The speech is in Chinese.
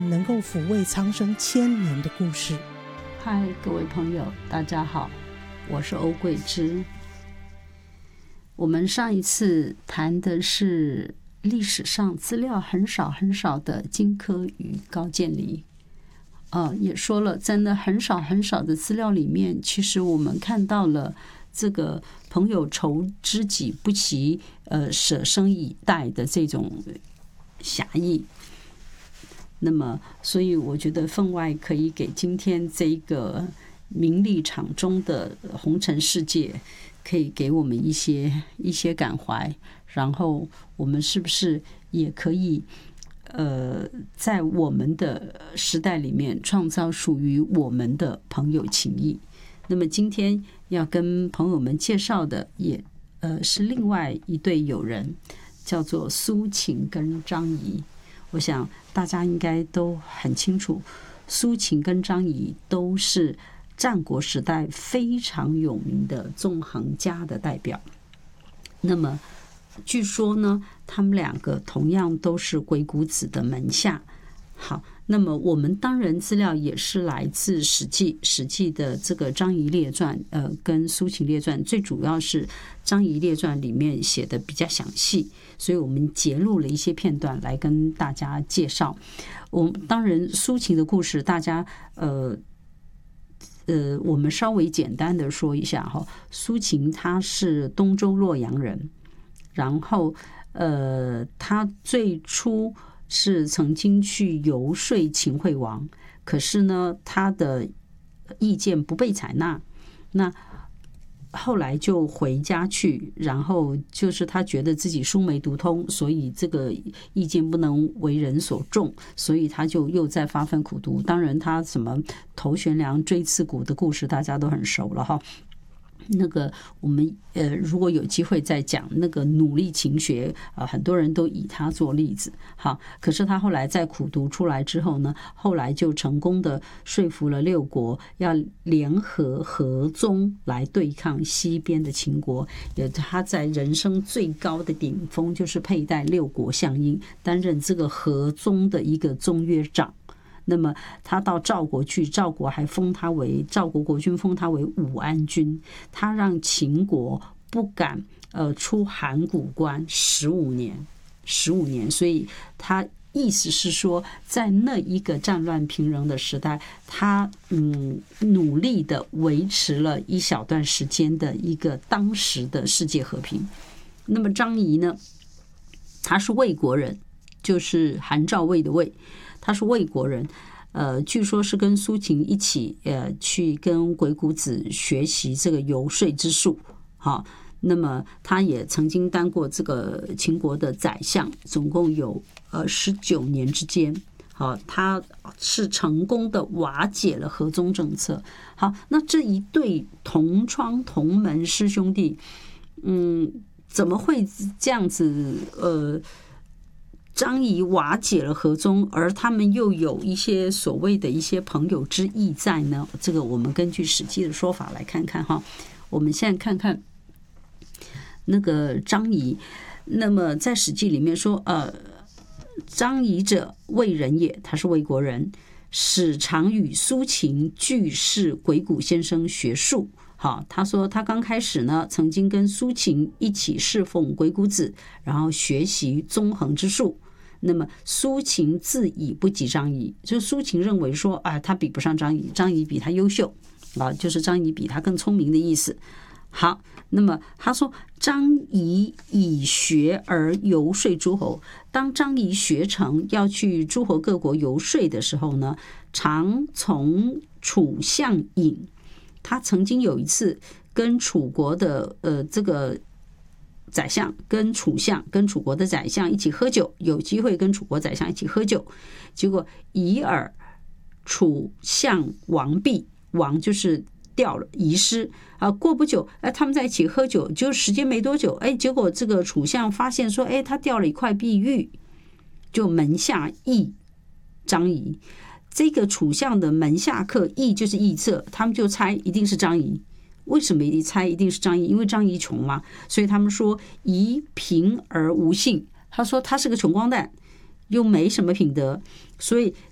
能够抚慰苍生千年的故事。 嗨，各位朋友，大家好，我是欧桂芝。我们上一次谈的是历史上资料很少的荆轲与高渐离，也说了，在那很少的资料里面，其实我们看到了这个朋友仇知己不及，舍生以待的这种侠义。那么，所以我觉得分外可以给今天这个名利场中的红尘世界，可以给我们一些感怀。然后，我们是不是也可以，在我们的时代里面创造属于我们的朋友情谊？那么，今天要跟朋友们介绍的也是另外一对友人，叫做苏秦跟张仪。我想大家应该都很清楚，苏秦跟张仪都是战国时代非常有名的纵横家的代表。那么据说呢，他们两个同样都是鬼谷子的门下。好，那么我们当然资料也是来自《史记》，《史记》的这个张仪列传，跟苏秦列传，最主要是张仪列传里面写的比较详细，所以我们截录了一些片段来跟大家介绍。当然苏秦的故事，大家我们稍微简单的说一下哈。苏秦他是东周洛阳人，然后他最初是曾经去游说秦惠王，可是呢，他的意见不被采纳。那后来就回家去，然后就是他觉得自己书没读通，所以这个意见不能为人所重，所以他就又在发奋苦读。当然，他什么头悬梁锥刺股的故事大家都很熟了哈。那个我们如果有机会再讲那个努力勤学，很多人都以他做例子。好，可是他后来在苦读出来之后呢，后来就成功的说服了六国要联合合宗来对抗西边的秦国。他在人生最高的顶峰就是佩戴六国相印，担任这个合宗的一个宗约长。那么他到赵国去，赵国还封他为赵国国君，封他为武安君。他让秦国不敢出函谷关15年，所以他意思是说，在那一个战乱频仍的时代，他努力的维持了一小段时间的一个当时的世界和平。那么张仪呢，他是魏国人，就是韩赵魏的魏。他是魏国人，据说是跟苏秦一起去跟鬼谷子学习这个游说之术。好，那么他也曾经当过这个秦国的宰相，总共有19年之间。好，他是成功的瓦解了合宗政策。好，那这一对同窗同门师兄弟，怎么会这样子？张仪瓦解了合宗，而他们又有一些所谓的一些朋友之意在呢？这个我们根据《史记》的说法来看看哈。我们现在看看那个张仪，那么在《史记》里面说，张仪者，魏人也，他是魏国人，始常与苏秦俱是鬼谷先生学术。好，他说他刚开始呢，曾经跟苏秦一起侍奉鬼谷子，然后学习纵横之术。那么苏秦自以不及张仪，就苏秦认为说，他比不上张仪，张仪比他优秀，就是张仪比他更聪明的意思。好，那么他说张仪以学而游说诸侯。当张仪学成要去诸侯各国游说的时候呢，常从楚相饮。他曾经有一次跟楚国的这个宰相，跟楚国的宰相一起喝酒，有机会跟楚国宰相一起喝酒，结果以耳楚相亡毕，亡就是掉了，遗失啊。过不久，他们在一起喝酒，就时间没多久，结果这个楚相发现说，他掉了一块碧玉，就门下议张仪。这个楚相的门下客议就是议策，他们就猜一定是张仪。为什么猜一定是张仪？因为张仪穷嘛，所以他们说仪贫而无信。他说他是个穷光蛋，又没什么品德，所以